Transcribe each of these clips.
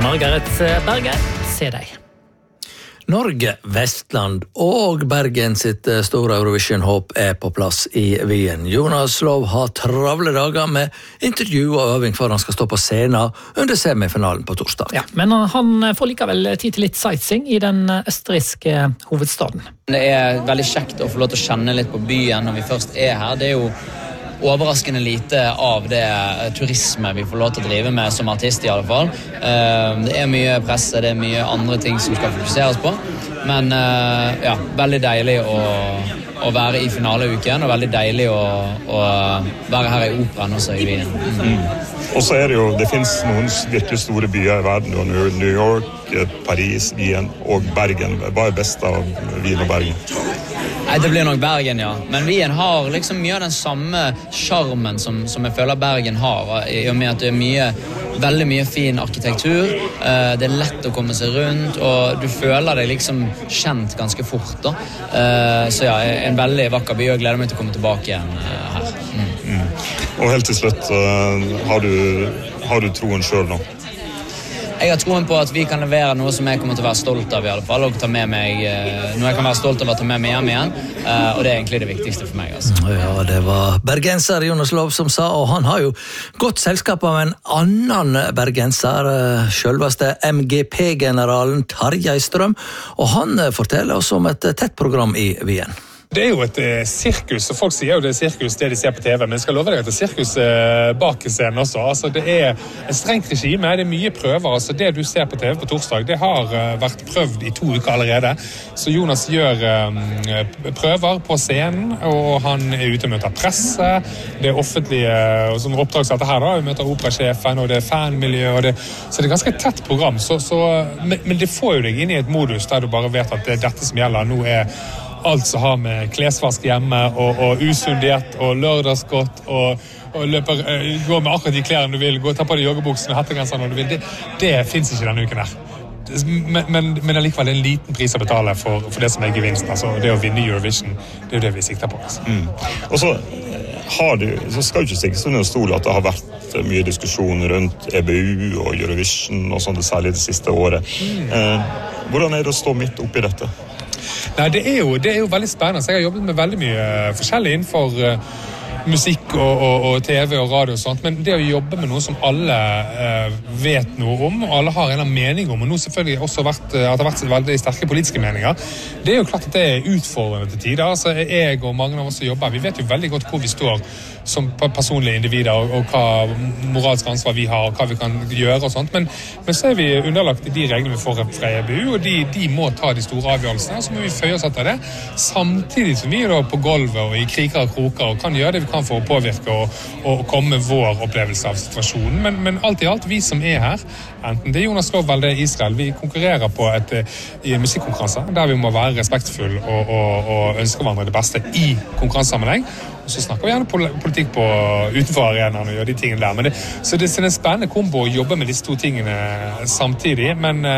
Margaret Berge, se deg. Norge, Vestland og Bergen sitt store Eurovision-håp på plass i Wien. Jonas Lov har travle dager med intervju og øving før han skal stå på scenen under semifinalen på torsdag. Ja, men han får likevel tid til litt sightseeing i den østerrikske hovedstaden. Det veldig kjekt å få lov til å kjenne litt på byen når vi først her. Det jo overraskende lite av det turisme vi får lov til å drive med som artist i alle fall. Det mye presse, det mye andre ting som skal fokuseres på. Men ja, veldig deilig å være i finaleuken, og veldig deilig å være her i Operaen også i Wien. Og så det finnes noen virkelig store byer i verden. New York, Paris, Wien og Bergen. Hva best av Wien og Bergen? Nei, det blir nok Bergen, ja. Men Wien har liksom mye av den samme charmen som jeg føler Bergen har, i og med at det veldig mye fin arkitektur, det lett å komme seg rundt, og du føler deg liksom kjent ganske fort da. Så ja, en veldig vakker by, og jeg gleder meg til å komme tilbake igjen her. Og helt til slutt, har du troen selv nå? Jeg har troen på at vi kan levere noe som jeg kommer til å være stolt av i alle fall, og ta med meg, noe jeg kan være stolt av å ta med meg hjem igjen, og det egentlig det viktigste for meg. Altså. Ja, det var bergenser Jonas Lov som sa, og han har jo godt selskap av en annen bergenser, selveste MGP-generalen Tarjei Strøm, og han forteller oss om et tett program i Wien. Det jo et sirkus, og folk sier jo det sirkus det de ser på TV, men jeg skal love deg at det sirkus bak scenen også. Altså, det et strengt regime, det mye prøver. Altså, det du ser på TV på torsdag, det har vært prøvd i 2 uker allerede. Så Jonas gjør prøver på scenen, og han ute og møter presse. Det offentlige, og sånne oppdrag som dette her da, vi møter operasjefen, og det fanmiljø, så det ganske tett program. Men det får jo deg inn i et modus der du bare vet at det dette som gjelder. Nå alt som har med klesvask hjemme, og usunn diett, og lørdagsgodt, og gå med akkurat de klærne du vil, ta på de joggebuksene, hettegenserne når du vil. Det finnes ikke denne uken her. Men allikevel en liten pris å betale for det som gevinsten. Altså, det å vinne Eurovision, det jo det vi sikter på. Altså. Og så skal jo ikke stikkes under stol at det har vært mye diskusjon rundt EBU og Eurovision, og sånn, særlig det siste året. Hvordan det å stå midt oppi dette? Nei, det jo veldig spennende. Jeg har jobbet med veldig mye forskjellig innenfor musikk og TV og radio og sånt, men det å jobbe med noe som alle vet noe om, og alle har en mening om, og nå selvfølgelig også at det har vært veldig sterke politiske meninger, det jo klart at det utfordrende til tider. Altså, jeg og mange av oss som jobber, vi vet jo veldig godt hvor vi står som personlige individer, og hva moralsk ansvar vi har, og hva vi kan gjøre og sånt, men så vi underlagt de reglene vi får fra EBU, og de må ta de store avgjørelsene, så må vi føye oss etter det, samtidig som vi da på gulvet og i kriker og kroker, og kan gjøre det vi kan for å påvirke og komme med vår opplevelse av situasjonen, men alt i alt, vi som her, enten det Jonas Lov eller det Israel, vi konkurrerer på i en musikkonkurranse, der vi må være respektfull og ønske hverandre det beste i konkurransesammenheng. Og så snakker vi gjerne politikk utenfor arenaen og gjør de tingene der. Så det en spennende kombo å jobbe med disse 2 tingene samtidig, men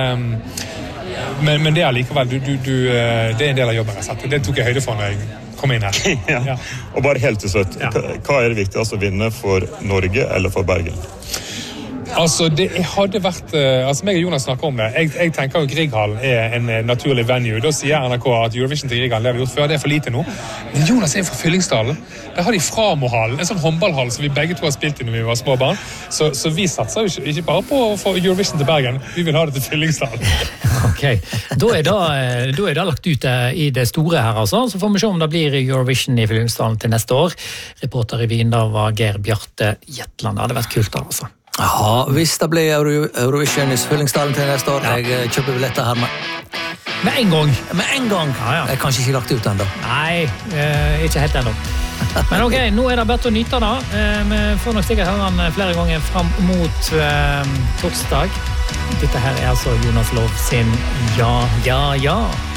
det likevel, det en del av jobben jeg har sett. Det tok jeg høyde for når jeg kom inn her. Ja. Og bare helt til slutt, hva det viktigste å vinne for Norge eller for Bergen? Altså, det hadde vært meg og Jonas snakker om det. Jeg tenker jo Grieghallen en naturlig venue. Da sier NRK at Eurovision til Grieghallen, det har vi gjort før, det for lite nå. Men Jonas fra Fyllingsdalen. Der har de Framohallen, en sånn håndballhall som vi begge 2 har spilt i når vi var små barn. Så vi satser jo ikke bare på å få Eurovision til Bergen, vi vil ha det til Fyllingsdalen. Ok, da det lagt ut i det store her, altså. Så får vi se om det blir Eurovision i Fyllingsdalen til neste år. Reporter i Wien da var Geir Bjarte Jetland. Det hadde vært kult da, altså. Ja, hvis det blir Eurovision i Fyllingsdalen til neste år, jeg kjøper billetter her med en gang. Ja. Jeg er kanskje ikke lagt ut enda. Nei, ikke helt enda. Men ok, nå det bare å nyte da. Vi får nok sikkert høre han flere ganger frem mot torsdag. Dette her altså Jonas Lov sin Ja, ja, ja.